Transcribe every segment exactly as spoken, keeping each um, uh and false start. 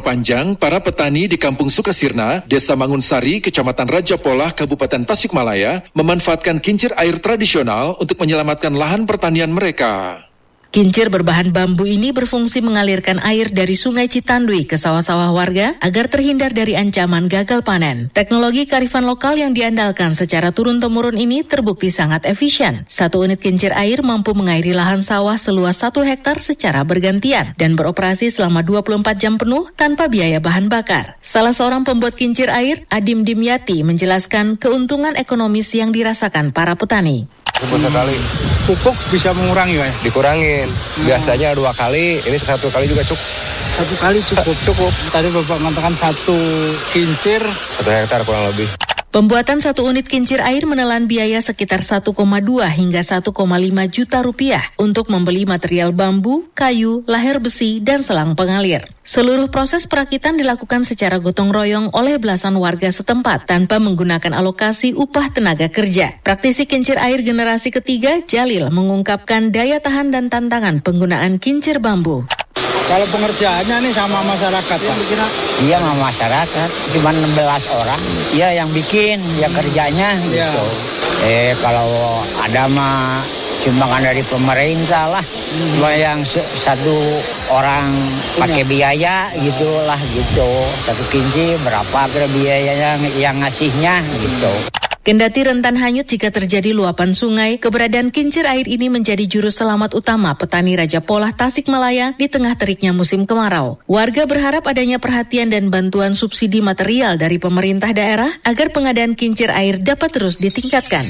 panjang, para petani di Kampung Sukasirna, Desa Mangunsari, Kecamatan Raja Polah, Kabupaten Tasikmalaya, memanfaatkan kincir air tradisional untuk menyelamatkan lahan pertanian mereka. Kincir berbahan bambu ini berfungsi mengalirkan air dari Sungai Citandui ke sawah-sawah warga agar terhindar dari ancaman gagal panen. Teknologi kearifan lokal yang diandalkan secara turun-temurun ini terbukti sangat efisien. Satu unit kincir air mampu mengairi lahan sawah seluas satu hektar secara bergantian dan beroperasi selama dua puluh empat jam penuh tanpa biaya bahan bakar. Salah seorang pembuat kincir air, Adim Dimyati, menjelaskan keuntungan ekonomis yang dirasakan para petani. Pupuk sekali. Pupuk bisa mengurangi, Pak? Dikurangin. Biasanya dua kali, ini satu kali juga cukup. Satu kali cukup. Cukup. Tadi Bapak mengatakan satu kincir. Satu hektar kurang lebih. Pembuatan satu unit kincir air menelan biaya sekitar satu koma dua hingga satu koma lima juta rupiah untuk membeli material bambu, kayu, laher besi, dan selang pengalir. Seluruh proses perakitan dilakukan secara gotong royong oleh belasan warga setempat tanpa menggunakan alokasi upah tenaga kerja. Praktisi kincir air generasi ketiga, Jalil, mengungkapkan daya tahan dan tantangan penggunaan kincir bambu. Kalau pengerjaannya nih sama masyarakat, Pak? Iya sama masyarakat, cuma enam belas orang. Iya yang bikin, ya kerjanya gitu. Ya. Eh kalau ada mah sumbangan dari pemerintah lah. Hmm. Cuma yang satu orang pakai biaya gitulah gitu. Satu kinci berapa kira biayanya yang ngasihnya gitu. Kendati rentan hanyut jika terjadi luapan sungai, keberadaan kincir air ini menjadi juru selamat utama petani Raja Polah Tasikmalaya di tengah teriknya musim kemarau. Warga berharap adanya perhatian dan bantuan subsidi material dari pemerintah daerah agar pengadaan kincir air dapat terus ditingkatkan.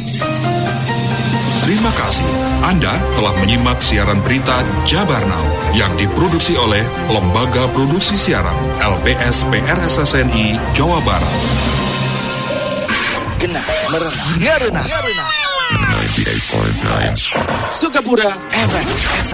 Terima kasih. Anda telah menyimak siaran berita Jabar Now yang diproduksi oleh Lembaga Produksi Siaran L P S P R S S N I Jawa Barat. Kena merenang, ngerenas. sembilan puluh delapan koma sembilan Sukapura F M.